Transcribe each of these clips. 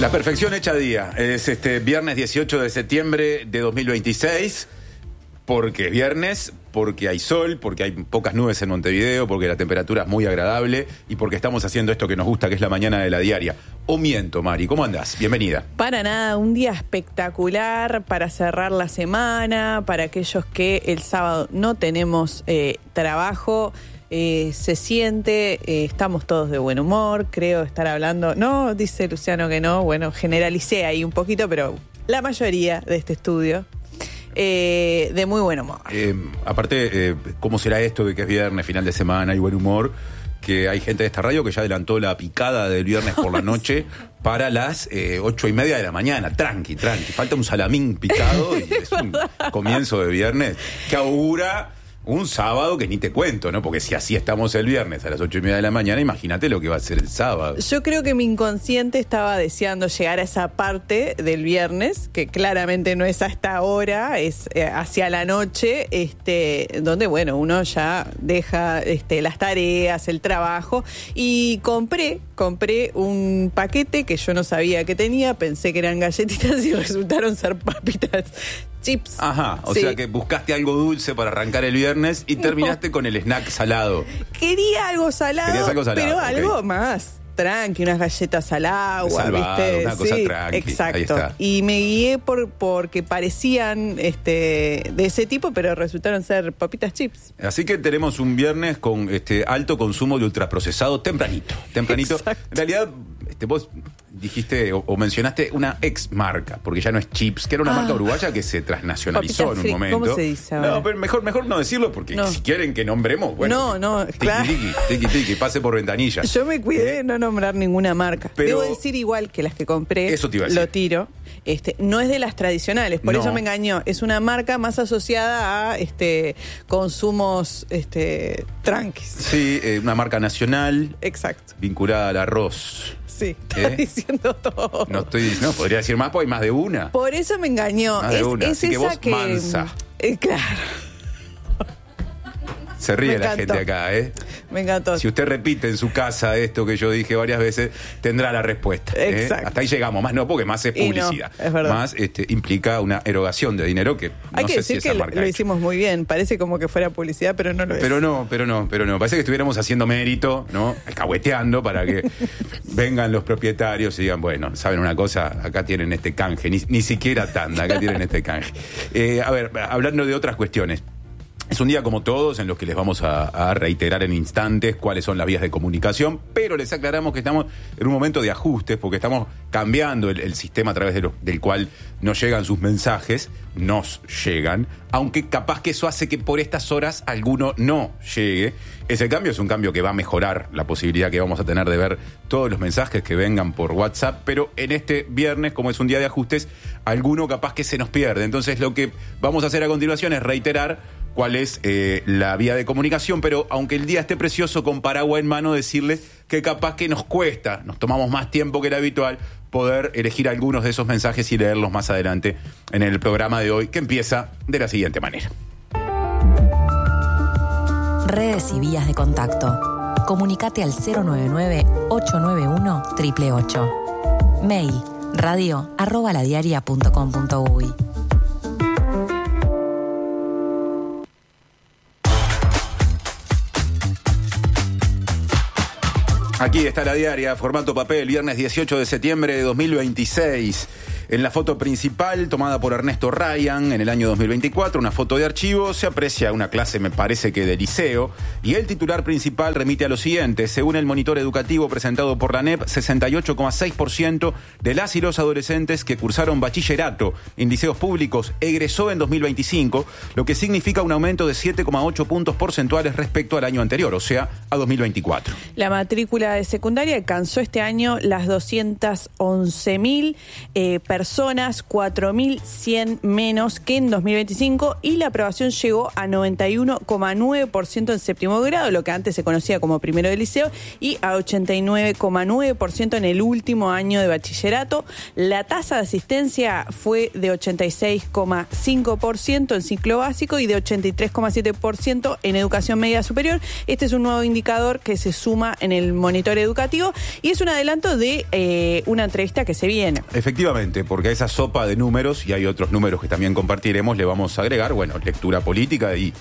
La perfección hecha día. Es viernes 18 de septiembre de 2026. Porque es viernes, porque hay sol, porque hay pocas nubes en Montevideo, porque la temperatura es muy agradable y porque estamos haciendo esto que nos gusta, que es la mañana de la diaria. ¿O miento, Mari? ¿Cómo andás? Bienvenida. Para nada, un día espectacular para cerrar la semana, para aquellos que el sábado no tenemos trabajo. Se siente, estamos todos de buen humor, creo estar hablando. No, dice Luciano que no, bueno, generalicé ahí un poquito, pero la mayoría de este estudio de muy buen humor. Aparte, ¿cómo será esto de que es viernes, final de semana y buen humor? Que hay gente de esta radio que ya adelantó la picada del viernes por la noche para las 8:30 de la mañana. Tranqui. Falta un salamín picado y es un comienzo de viernes que augura un sábado que ni te cuento, ¿no? Porque si así estamos el viernes a las 8:30 de la mañana, imagínate lo que va a ser el sábado. Yo creo que mi inconsciente estaba deseando llegar a esa parte del viernes, que claramente no es hasta ahora, es hacia la noche, donde, bueno, uno ya deja las tareas, el trabajo, y compré un paquete que yo no sabía que tenía, pensé que eran galletitas y resultaron ser papitas chips. Ajá, o sea que buscaste algo dulce para arrancar el viernes y terminaste con el snack salado. Quería algo salado, pero algo más tranqui, unas galletas al agua, salvado, ¿viste? Una cosa tranqui. Exacto. Ahí está. Y me guié porque parecían de ese tipo, pero resultaron ser papitas chips. Así que tenemos un viernes con alto consumo de ultraprocesado tempranito. Exacto. En realidad, vos dijiste o mencionaste una ex marca, porque ya no es Chips, que era una marca uruguaya que se transnacionalizó Papitas en un momento. ¿Cómo se dice ahora? No, pero mejor no decirlo, porque si quieren que nombremos, bueno. No, claro. Tiki, pase por ventanilla. Yo me cuidé de no nombrar ninguna marca. Pero debo decir igual que las que compré, eso te iba a decir. lo tiro. No es de las tradicionales, por eso me engañó. Es una marca más asociada a consumos tranquis. Sí, una marca nacional. Exacto. Vinculada al arroz. Sí, está diciendo todo. No estoy diciendo, no, podría decir más, porque hay más de una. Por eso me engañó. Más de una. Es así que esa vos, que Mansa. Claro. Se ríe la gente acá, Me encantó. Si usted repite en su casa esto que yo dije varias veces, tendrá la respuesta. Exacto. Hasta ahí llegamos. Más no, porque más es publicidad. No, es verdad. Más implica una erogación de dinero que Hay no que sé decir si esa que marca lo hicimos muy bien. Parece como que fuera publicidad, pero no lo es. Pero no. Parece que estuviéramos haciendo mérito, ¿no? Alcahueteando para que vengan los propietarios y digan, bueno, ¿saben una cosa? Acá tienen este canje. Ni siquiera tanda, acá tienen este canje. A ver, hablando de otras cuestiones. Es un día como todos en los que les vamos a reiterar en instantes cuáles son las vías de comunicación, pero les aclaramos que estamos en un momento de ajustes porque estamos cambiando el sistema a través del cual nos llegan sus mensajes, aunque capaz que eso hace que por estas horas alguno no llegue. Ese cambio es un cambio que va a mejorar la posibilidad que vamos a tener de ver todos los mensajes que vengan por WhatsApp, pero en este viernes, como es un día de ajustes, alguno capaz que se nos pierde. Entonces lo que vamos a hacer a continuación es reiterar cuál es la vía de comunicación, pero aunque el día esté precioso, con paraguas en mano, decirles que capaz que nos cuesta, nos tomamos más tiempo que el habitual, poder elegir algunos de esos mensajes y leerlos más adelante en el programa de hoy, que empieza de la siguiente manera. Redes y vías de contacto. Comunicate al 099-891-888. Mail radio@ladiaria.com.uy. Aquí está la diaria, formato papel, viernes 18 de septiembre de 2026. En la foto principal, tomada por Ernesto Ryan en el año 2024, una foto de archivo, se aprecia una clase, me parece que de liceo, y el titular principal remite a lo siguiente. Según el monitor educativo presentado por la ANEP, 68,6% de las y los adolescentes que cursaron bachillerato en liceos públicos egresó en 2025, lo que significa un aumento de 7,8 puntos porcentuales respecto al año anterior, o sea, a 2024. La matrícula de secundaria alcanzó este año las 211.000 personas, 4.100 menos que en 2025, y la aprobación llegó a 91,9% en séptimo grado, lo que antes se conocía como primero de liceo, y a 89,9% en el último año de bachillerato. La tasa de asistencia fue de 86,5% en ciclo básico y de 83,7% en educación media superior. Este es un nuevo indicador que se suma en el monitoreo monitor educativo, y es un adelanto de una entrevista que se viene. Efectivamente, porque a esa sopa de números, y hay otros números que también compartiremos, le vamos a agregar, bueno, lectura política y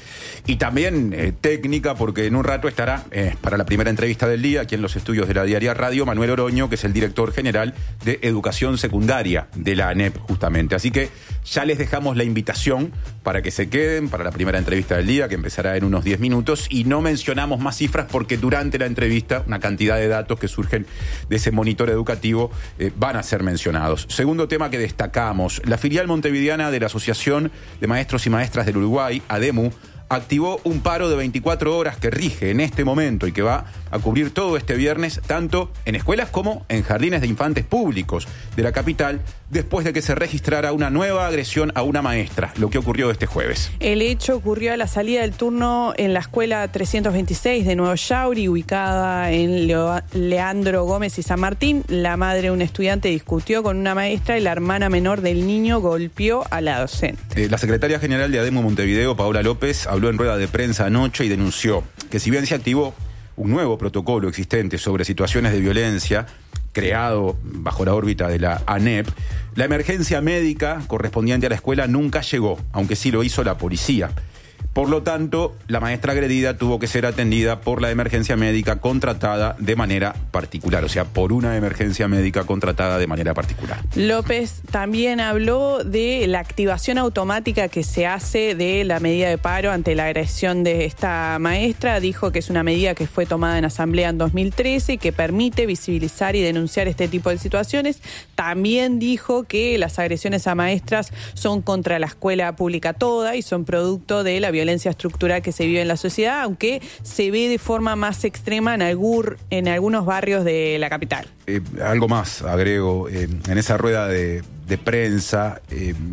también técnica, porque en un rato estará para la primera entrevista del día, aquí en los estudios de la Diaria Radio, Manuel Oroño, que es el director general de Educación Secundaria de la ANEP, justamente. Así que ya les dejamos la invitación para que se queden para la primera entrevista del día, que empezará en unos 10 minutos, y no mencionamos más cifras porque durante la entrevista una cantidad de datos que surgen de ese monitor educativo van a ser mencionados. Segundo tema que destacamos, la filial montevideana de la Asociación de Maestros y Maestras del Uruguay, ADEMU, activó un paro de 24 horas que rige en este momento y que va a cubrir todo este viernes, tanto en escuelas como en jardines de infantes públicos de la capital, después de que se registrara una nueva agresión a una maestra, lo que ocurrió este jueves. El hecho ocurrió a la salida del turno en la escuela 326 de Nuevo Yauri, ubicada en Leandro Gómez y San Martín. La madre de un estudiante discutió con una maestra y la hermana menor del niño golpeó a la docente. La secretaria general de ADEMU Montevideo, Paola López, habló en rueda de prensa anoche y denunció que si bien se activó un nuevo protocolo existente sobre situaciones de violencia, creado bajo la órbita de la ANEP, la emergencia médica correspondiente a la escuela nunca llegó, aunque sí lo hizo la policía. Por lo tanto, la maestra agredida tuvo que ser atendida por la emergencia médica contratada de manera particular, o sea, por una emergencia médica contratada de manera particular. López también habló de la activación automática que se hace de la medida de paro ante la agresión de esta maestra. Dijo que es una medida que fue tomada en asamblea en 2013 y que permite visibilizar y denunciar este tipo de situaciones. También dijo que las agresiones a maestras son contra la escuela pública toda y son producto de la violencia estructural que se vive en la sociedad, aunque se ve de forma más extrema en algunos barrios de la capital. Algo más, agrego, en esa rueda de prensa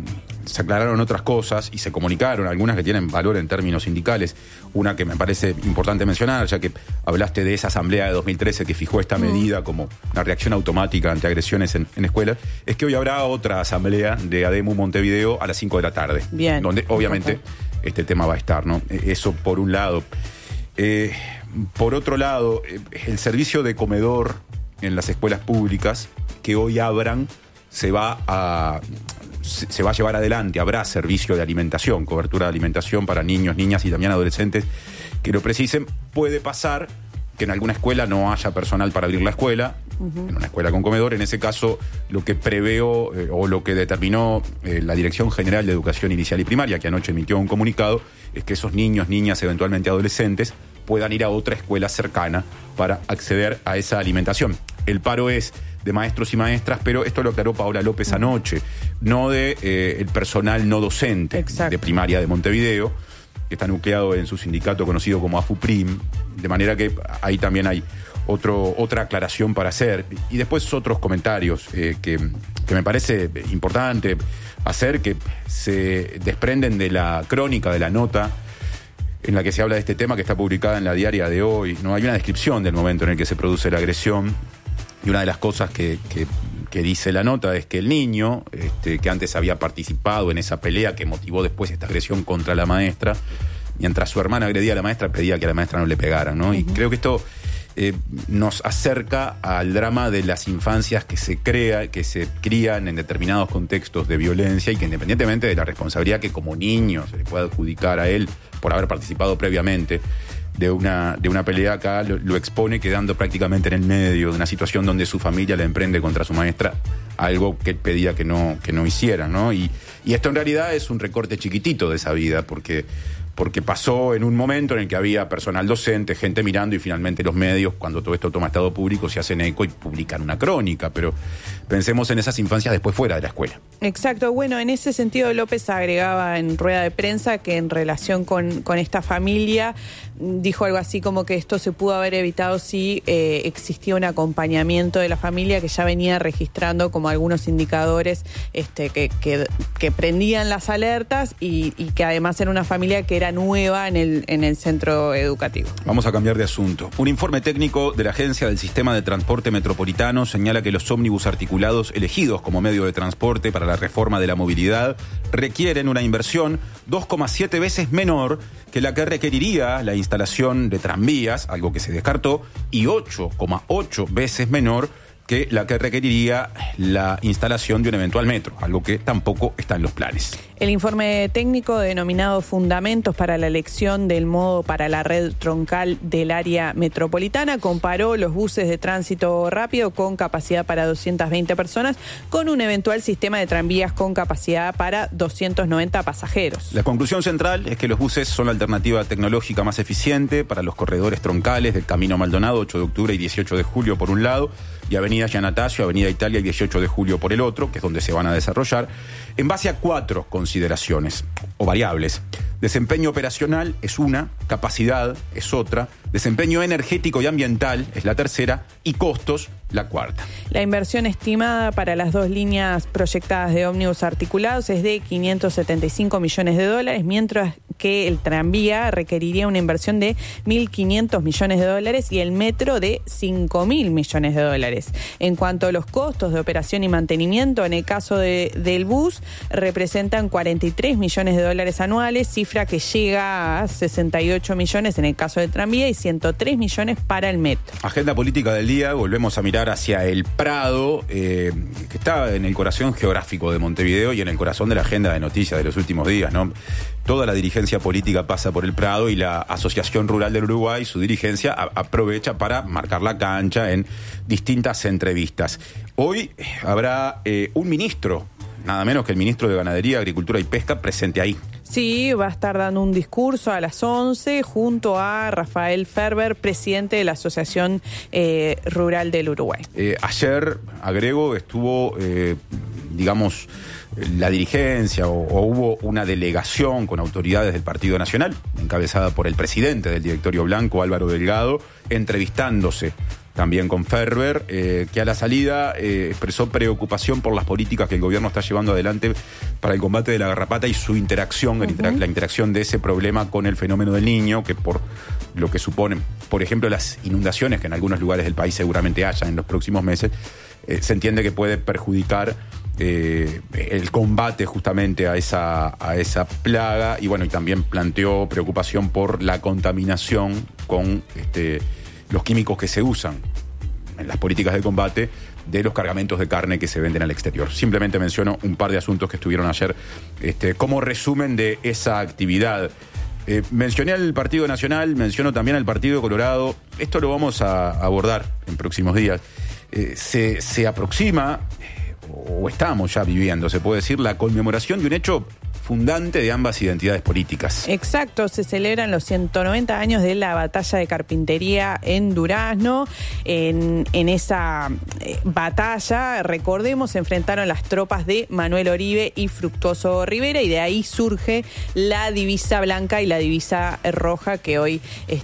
se aclararon otras cosas y se comunicaron, algunas que tienen valor en términos sindicales. Una que me parece importante mencionar, ya que hablaste de esa asamblea de 2013 que fijó esta medida como una reacción automática ante agresiones en escuelas, es que hoy habrá otra asamblea de ADEMU Montevideo a las 5 de la tarde. Bien. Donde obviamente este tema va a estar, ¿no? Eso por un lado. Por otro lado, el servicio de comedor en las escuelas públicas que hoy abran se va a llevar adelante. Habrá servicio de alimentación, cobertura de alimentación para niños, niñas y también adolescentes que lo precisen. Puede pasar que en alguna escuela no haya personal para abrir la escuela, en una escuela con comedor. En ese caso, lo que preveó o lo que determinó la Dirección General de Educación Inicial y Primaria, que anoche emitió un comunicado, es que esos niños, niñas, eventualmente adolescentes, puedan ir a otra escuela cercana para acceder a esa alimentación. El paro es de maestros y maestras, pero esto lo aclaró Paola López anoche, no de el personal no docente. Exacto. De primaria de Montevideo, que está nucleado en su sindicato conocido como AFUPRIM, de manera que ahí también hay otra aclaración para hacer. Y después otros comentarios que me parece importante hacer, que se desprenden de la crónica, de la nota en la que se habla de este tema, que está publicada en la Diaria de hoy. No hay una descripción del momento en el que se produce la agresión, y una de las cosas que dice la nota es que el niño, que antes había participado en esa pelea que motivó después esta agresión contra la maestra, mientras su hermana agredía a la maestra, pedía que a la maestra no le pegaran, ¿no? Y creo que esto nos acerca al drama de las infancias que se crían en determinados contextos de violencia, y que independientemente de la responsabilidad que como niño se le pueda adjudicar a él por haber participado previamente de una pelea, acá lo expone quedando prácticamente en el medio de una situación donde su familia le emprende contra su maestra algo que él pedía que no hiciera, ¿no? Y esto en realidad es un recorte chiquitito de esa vida, porque pasó en un momento en el que había personal docente, gente mirando, y finalmente los medios, cuando todo esto toma estado público, se hacen eco y publican una crónica. Pero pensemos en esas infancias después fuera de la escuela. Exacto. Bueno, en ese sentido López agregaba en rueda de prensa que en relación con esta familia, dijo algo así como que esto se pudo haber evitado si existía un acompañamiento de la familia, que ya venía registrando como algunos indicadores que prendían las alertas, y que además era una familia que era escuela nueva en el centro educativo. Vamos a cambiar de asunto. Un informe técnico de la Agencia del Sistema de Transporte Metropolitano señala que los ómnibus articulados elegidos como medio de transporte para la reforma de la movilidad requieren una inversión 2,7 veces menor que la que requeriría la instalación de tranvías, algo que se descartó, y 8,8 veces menor que la que requeriría la instalación de un eventual metro, algo que tampoco está en los planes. El informe técnico denominado Fundamentos para la elección del modo para la red troncal del área metropolitana comparó los buses de tránsito rápido con capacidad para 220 personas con un eventual sistema de tranvías con capacidad para 290 pasajeros. La conclusión central es que los buses son la alternativa tecnológica más eficiente para los corredores troncales del Camino Maldonado, 8 de octubre y 18 de julio por un lado, y Avenida Giannatasio, Avenida Italia y 18 de julio por el otro, que es donde se van a desarrollar, en base a 4 consideraciones o variables. Desempeño operacional es una, capacidad es otra, desempeño energético y ambiental es la tercera y costos la cuarta. La inversión estimada para las 2 líneas proyectadas de ómnibus articulados es de $575 millones, mientras que el tranvía requeriría una inversión de $1.500 millones y el metro de $5.000 millones. En cuanto a los costos de operación y mantenimiento, en el caso del bus representan $43 millones anuales, cifra que llega a 68 millones en el caso del tranvía y 103 millones para el metro. Agenda política del día, volvemos a mirar hacia el Prado, que está en el corazón geográfico de Montevideo y en el corazón de la agenda de noticias de los últimos días, ¿no? Toda la dirigencia política pasa por el Prado y la Asociación Rural del Uruguay, su dirigencia, aprovecha para marcar la cancha en distintas entrevistas. Hoy habrá un ministro, nada menos que el ministro de Ganadería, Agricultura y Pesca, presente ahí. Sí, va a estar dando un discurso a las 11 junto a Rafael Ferber, presidente de la Asociación Rural del Uruguay. Ayer, agrego, estuvo, la dirigencia o hubo una delegación con autoridades del Partido Nacional, encabezada por el presidente del directorio blanco, Álvaro Delgado, entrevistándose también con Ferber, que a la salida expresó preocupación por las políticas que el gobierno está llevando adelante para el combate de la garrapata y su interacción, la interacción de ese problema con el fenómeno del Niño, que por lo que suponen, por ejemplo, las inundaciones que en algunos lugares del país seguramente haya en los próximos meses, se entiende que puede perjudicar el combate justamente a esa plaga, y bueno, y también planteó preocupación por la contaminación con los químicos que se usan en las políticas de combate de los cargamentos de carne que se venden al exterior. Simplemente menciono un par de asuntos que estuvieron ayer como resumen de esa actividad. Mencioné al Partido Nacional, menciono también al Partido Colorado. Esto lo vamos a abordar en próximos días. Se aproxima, o estamos ya viviendo, se puede decir, la conmemoración de un hecho fundante de ambas identidades políticas. Exacto, se celebran los 190 años de la batalla de Carpintería en Durazno. En esa batalla, recordemos, se enfrentaron las tropas de Manuel Oribe y Fructuoso Rivera, y de ahí surge la divisa blanca y la divisa roja que hoy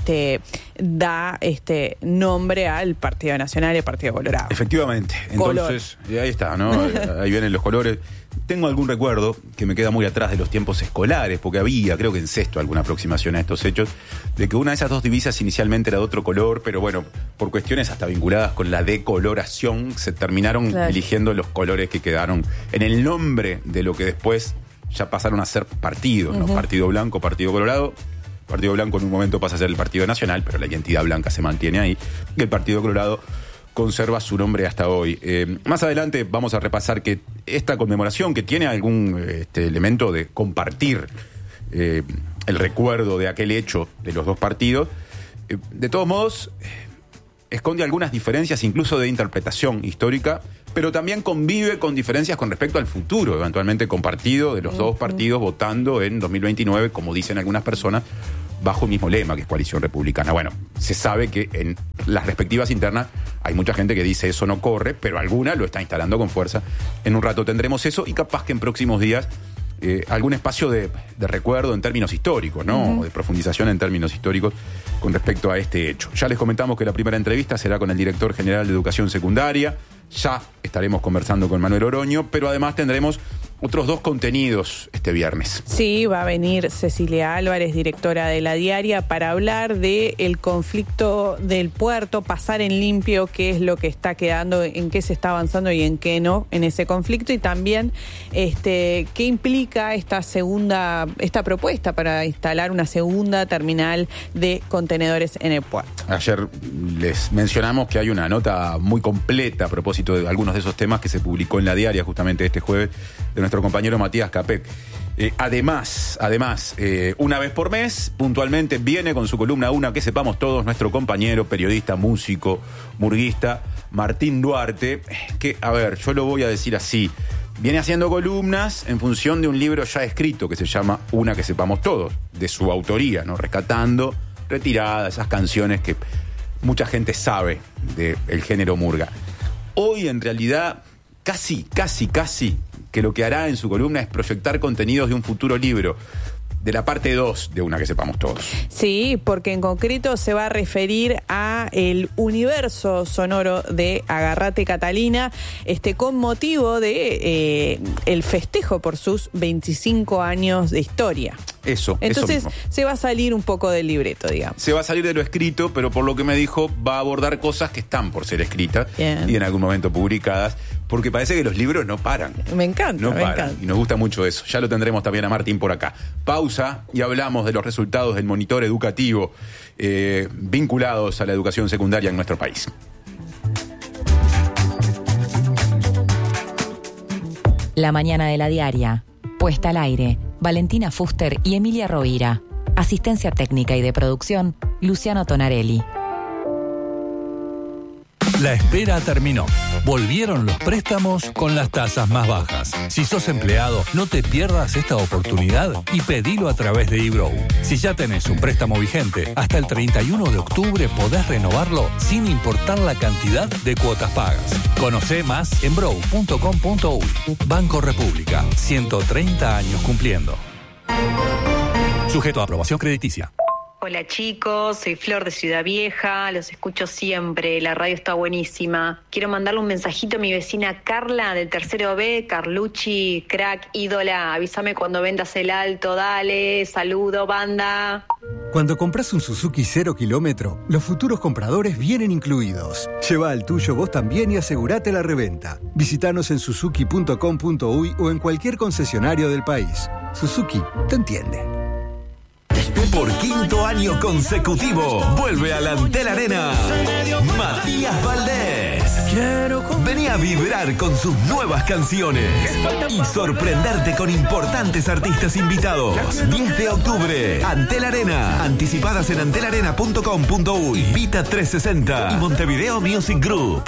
da nombre al Partido Nacional y al Partido Colorado. Efectivamente. Entonces, ahí está, ¿no? Ahí vienen los colores. Tengo algún recuerdo que me queda muy atrás de los tiempos escolares, porque había, creo que en sexto, alguna aproximación a estos hechos, de que una de esas dos divisas inicialmente era de otro color, pero bueno, por cuestiones hasta vinculadas con la decoloración, se terminaron eligiendo los colores que quedaron en el nombre de lo que después ya pasaron a ser partidos, ¿no? Partido Blanco, Partido Colorado. Partido Blanco en un momento pasa a ser el Partido Nacional, pero la identidad blanca se mantiene ahí, y el Partido Colorado conserva su nombre hasta hoy. Más adelante vamos a repasar que esta conmemoración, que tiene algún elemento de compartir el recuerdo de aquel hecho de los dos partidos, de todos modos esconde algunas diferencias incluso de interpretación histórica, pero también convive con diferencias con respecto al futuro, eventualmente compartido de los dos partidos votando en 2029, como dicen algunas personas, bajo el mismo lema, que es Coalición Republicana. Bueno, se sabe que en las respectivas internas hay mucha gente que dice eso no corre, pero alguna lo está instalando con fuerza. En un rato tendremos eso y capaz que en próximos días algún espacio de recuerdo en términos históricos, ¿no? O de profundización en términos históricos con respecto a este hecho. Ya les comentamos que la primera entrevista será con el director general de Educación Secundaria. Ya estaremos conversando con Manuel Oroño, pero además tendremos otros 2 contenidos este viernes. Sí, va a venir Cecilia Álvarez, directora de La Diaria, para hablar del conflicto del puerto, pasar en limpio qué es lo que está quedando, en qué se está avanzando y en qué no en ese conflicto, y también qué implica esta propuesta para instalar una segunda terminal de contenedores en el puerto. Ayer les mencionamos que hay una nota muy completa a propósito de algunos de esos temas que se publicó en La Diaria justamente este jueves de nuestro compañero Matías Capek. Además, una vez por mes, puntualmente, viene con su columna Una que sepamos todos, nuestro compañero, periodista, músico, murguista, Martín Duarte, que, a ver, yo lo voy a decir así, viene haciendo columnas en función de un libro ya escrito que se llama Una que sepamos todos, de su autoría, ¿no? Rescatando, retiradas, esas canciones que mucha gente sabe del género murga. Hoy, en realidad, casi que lo que hará en su columna es proyectar contenidos de un futuro libro, de la parte 2 de Una que sepamos todos. Sí, porque en concreto se va a referir a el universo sonoro de Agarrate Catalina, con motivo de el festejo por sus 25 años de historia. Entonces se va a salir un poco del libreto, digamos. Se va a salir de lo escrito, pero por lo que me dijo, va a abordar cosas que están por ser escritas y en algún momento publicadas, porque parece que los libros no paran. Me encanta. Y nos gusta mucho eso. Ya lo tendremos también a Martín por acá. Pausa y hablamos de los resultados del monitor educativo vinculados a la educación secundaria en nuestro país. La mañana de La Diaria. Puesta al aire. Valentina Fuster y Emilia Rovira. Asistencia técnica y de producción, Luciano Tonarelli. La espera terminó. Volvieron los préstamos con las tasas más bajas. Si sos empleado, no te pierdas esta oportunidad y pedilo a través de eBrow. Si ya tenés un préstamo vigente, hasta el 31 de octubre podés renovarlo sin importar la cantidad de cuotas pagas. Conocé más en brow.com.uy. Banco República, 130 años cumpliendo. Sujeto a aprobación crediticia. Hola chicos, soy Flor de Ciudad Vieja, los escucho siempre, la radio está buenísima. Quiero mandarle un mensajito a mi vecina Carla del tercero B, Carlucci, crack, ídola, avísame cuando vendas el alto, dale, saludo, banda. Cuando compras un Suzuki 0 kilómetro, los futuros compradores vienen incluidos. Lleva el tuyo vos también y asegurate la reventa. Visítanos en suzuki.com.uy o en cualquier concesionario del país. Suzuki te entiende. Por quinto año consecutivo, vuelve a la Antel Arena Matías Valdés. Vení a vibrar con sus nuevas canciones y sorprenderte con importantes artistas invitados. 10 de octubre, Antel Arena. Anticipadas en antelarena.com.uy, Vita 360 y Montevideo Music Group.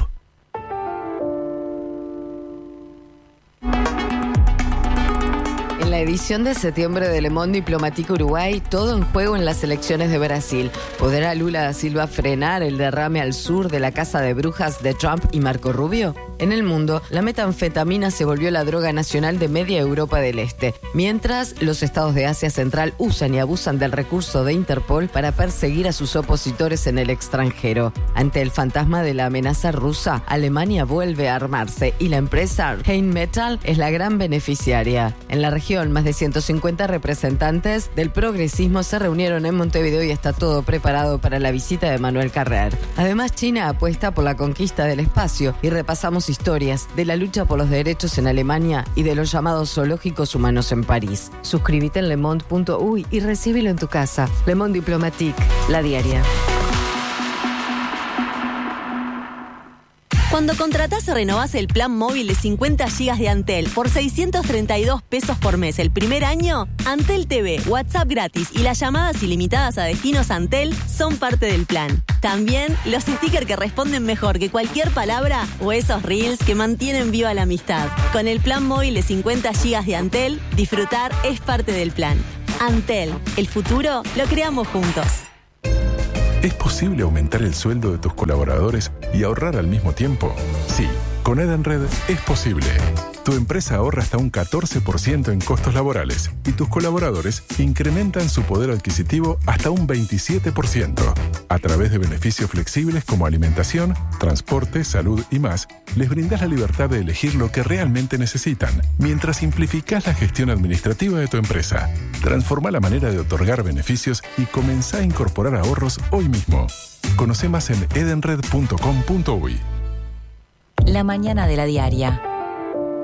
En la edición de septiembre de Le Monde Diplomatique Uruguay, todo en juego en las elecciones de Brasil. ¿Podrá Lula da Silva frenar el derrame al sur de la casa de brujas de Trump y Marco Rubio? En el mundo, la metanfetamina se volvió la droga nacional de media Europa del Este, mientras los estados de Asia Central usan y abusan del recurso de Interpol para perseguir a sus opositores en el extranjero. Ante el fantasma de la amenaza rusa, Alemania vuelve a armarse y la empresa Rheinmetall es la gran beneficiaria. En la región, más de 150 representantes del progresismo se reunieron en Montevideo y está todo preparado para la visita de Manuel Carrer. Además, China apuesta por la conquista del espacio y repasamos historias de la lucha por los derechos en Alemania y de los llamados zoológicos humanos en París. Suscríbete en lemonde.uy y recíbelo en tu casa. Le Monde Diplomatique, La Diaria. Cuando contratás o renovás el plan móvil de 50 GB de Antel por 632 pesos por mes el primer año, Antel TV, WhatsApp gratis y las llamadas ilimitadas a destinos Antel son parte del plan. También los stickers que responden mejor que cualquier palabra o esos reels que mantienen viva la amistad. Con el plan móvil de 50 GB de Antel, disfrutar es parte del plan. Antel, el futuro lo creamos juntos. ¿Es posible aumentar el sueldo de tus colaboradores y ahorrar al mismo tiempo? Sí, con Edenred es posible. tu empresa ahorra hasta un 14% en costos laborales y tus colaboradores incrementan su poder adquisitivo hasta un 27%. A través de beneficios flexibles como alimentación, transporte, salud y más, les brindas la libertad de elegir lo que realmente necesitan, mientras simplificás la gestión administrativa de tu empresa. Transforma la manera de otorgar beneficios y comenzá a incorporar ahorros hoy mismo. Conoce más en edenred.com.uy. La mañana de la diaria.